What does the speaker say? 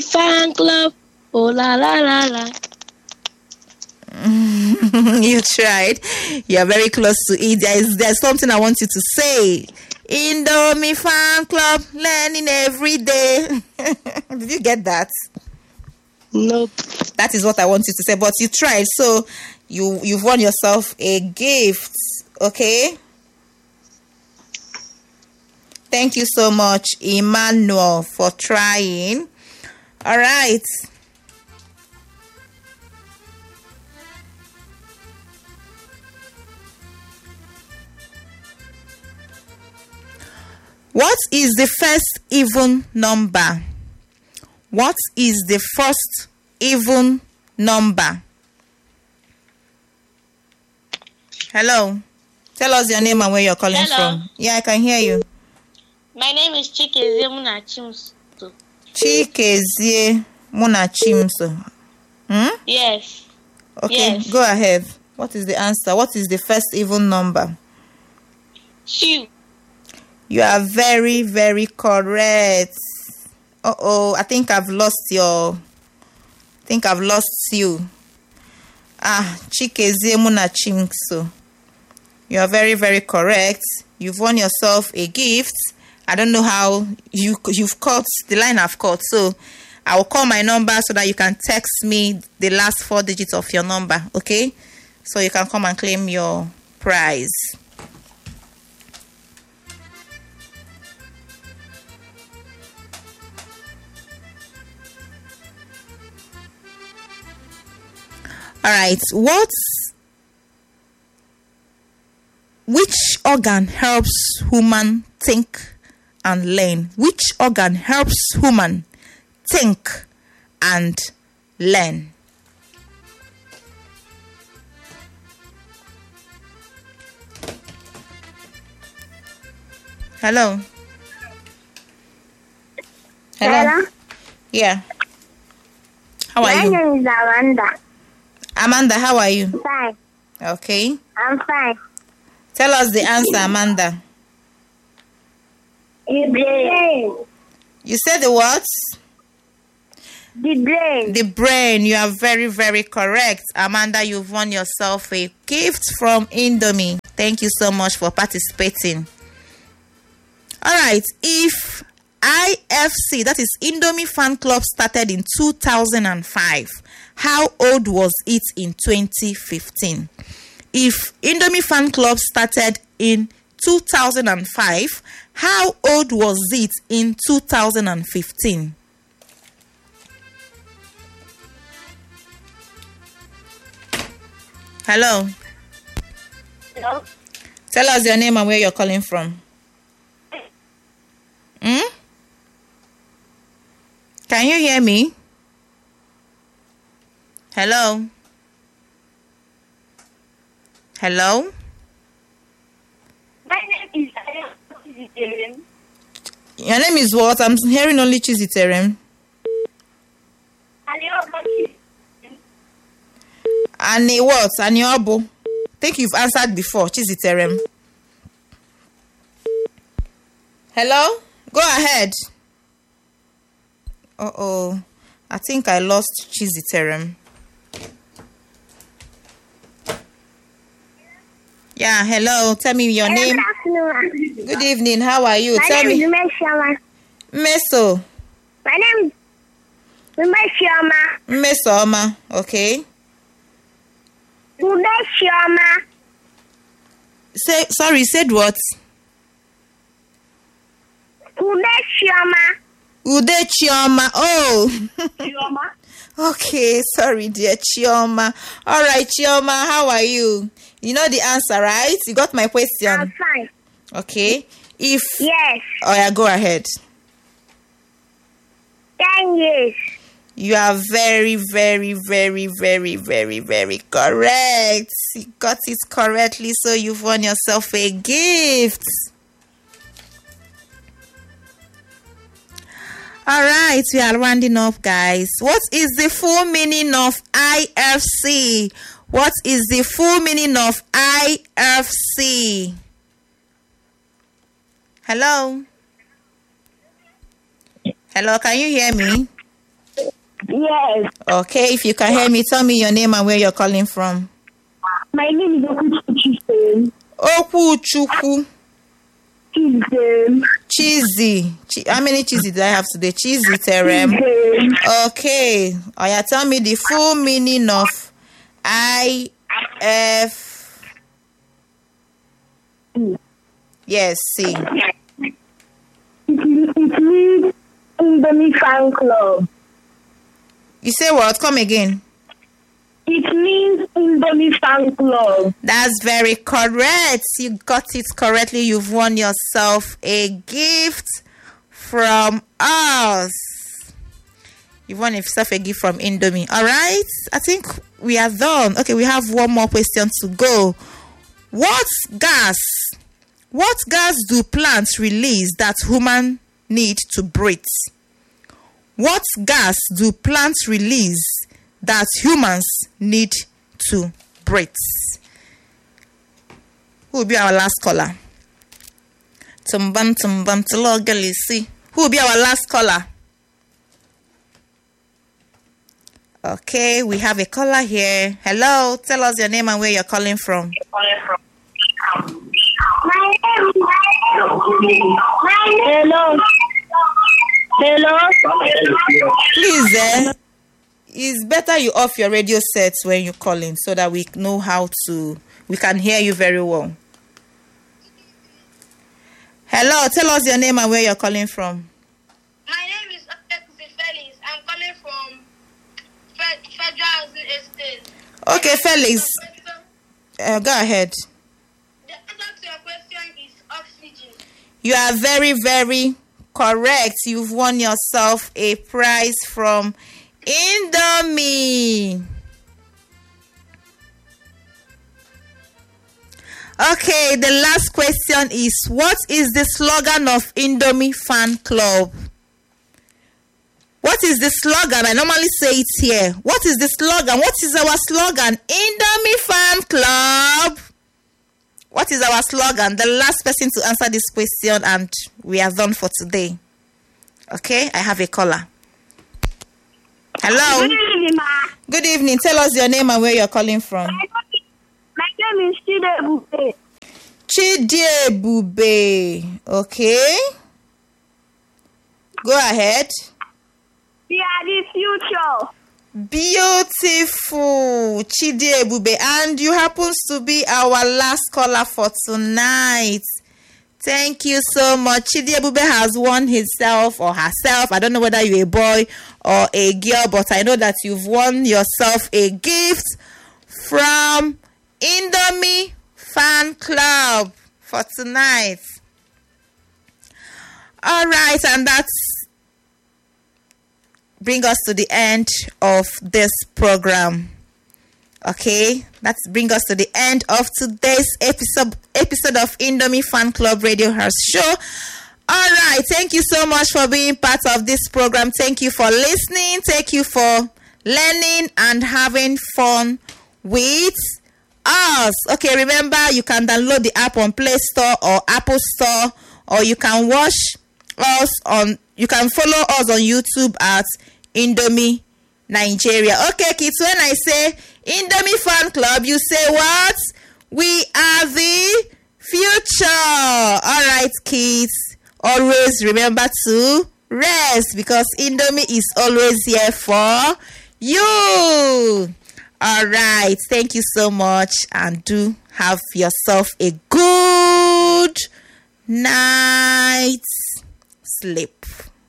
Fan club. Oh la la la la. You tried. You're very close to it. There's something I want you to say. Indomie fan club, learning every day. Did you get that? Nope. That is what I want you to say. But you tried, so you've won yourself a gift. Okay. Thank you so much, Emmanuel, for trying. All right. What is the first even number? What is the first even number? Hello. Tell us your name and where you're calling from. Yeah, I can hear you. My name is Chikezie Munachimso. Chikezie Munachimso. Yes. Okay, yes. Go ahead. What is the answer? What is the first even number? 2. You are very, very correct. I think I've lost you. Chikezie Munachimso. You are very, very correct. You've won yourself a gift. I don't know how you've caught the line I've caught. So I will call my number so that you can text me the last 4 digits of your number. Okay? So you can come and claim your prize. All right. Which organ helps human think and learn? Which organ helps human think and learn? Hello. Hello. Yeah. How are you? My name is Amanda. Amanda, how are you? Fine. Okay. I'm fine. Tell us the answer, Amanda. The brain. You said the what? The brain. The brain. You are very, very correct. Amanda, you've won yourself a gift from Indomie. Thank you so much for participating. All right. If IFC, that is Indomie Fan Club, started in 2005, how old was it in 2015? If Indomie Fan Club started in 2005, how old was it in 2015? Hello. Hello. Tell us your name and where you're calling from. Can you hear me? Hello? Hello? My name is Chiziterem. Your name is what? I'm hearing only Chiziterem. Ani what? Ani Obo. I think you've answered before. Chiziterem. Hello? Go ahead. I think I lost Chiziterem. Yeah, hello. Tell me your name. Good evening. How are you? My name is Meso. My name is Umeshioma. Mesoma. Okay. Umeshioma. Sorry, said what? Umeshioma. Ude Chioma. Oh. Chioma. Okay, sorry, dear Chioma. All right, Chioma, how are you? You know the answer, right? You got my question. I'm fine. Okay. Yes. Oh, yeah, go ahead. 10 years. You are very, very, very, very, very, very correct. You got it correctly, so you've won yourself a gift. All right, we are rounding up, guys. What is the full meaning of IFC? What is the full meaning of IFC? Hello? Hello, can you hear me? Yes. Okay, if you can hear me, tell me your name and where you're calling from. My name is Okuchi. Okuchukwu. Chizem. Cheesy. How many cheesy did I have today? Cheesy Terem. Okay. Oh yeah, tell me the full meaning of IF. Yes, C. It means Indomie Fan Club. You say what? Come again. It means Indomie Fan Club. That's very correct. You got it correctly. You've won yourself a gift from us. You've won yourself a gift from Indomie. All right. I think we are done. Okay, we have one more question to go. What gas do plants release that humans need to breathe? What gas do plants release that humans need to breathe? Who will be our last caller? Who will be our last caller? Okay, we have a caller here. Hello, tell us your name and where you're calling from. Hello. Please, it's better you off your radio sets when you're calling so that we know we can hear you very well. Hello, tell us your name and where you're calling from. My name is Felix. I'm calling from Federal Housing Estate. Okay, Felix, go ahead. The answer to your question is oxygen. You are very, very correct. You've won yourself a prize from Indomie. Okay, the last question is, what is the slogan of Indomie Fan Club? What is the slogan? I normally say it here. What is the slogan? What is our slogan? Indomie Fan Club. What is our slogan? The last person to answer this question, and we are done for today. Okay, I have a caller. Hello. Good evening, ma. Good evening. Tell us your name and where you're calling from. My name is Chidebube. Chidebube. Okay. Go ahead. We are the future. Beautiful, Chidebube. And you happen to be our last caller for tonight. Thank you so much. Chidebube has won himself or herself. I don't know whether you're a boy or a girl, but I know that you've won yourself a gift from Indomie Fan Club for tonight. All right, and that's bring us to the end of this program. Okay, that's bring us to the end of today's episode of Indomie Fan Club Radio House Show. All right, thank you so much for being part of this program. Thank you for listening. Thank you for learning and having fun with us. Okay, remember you can download the app on Play Store or Apple Store, or you can you can follow us on YouTube at Indomie Nigeria. Okay, kids, when I say Indomie Fan Club, you say what? We are the future. All right, kids, always remember to rest, because Indomie is always here for you. All right, thank you so much, and do have yourself a good night's sleep.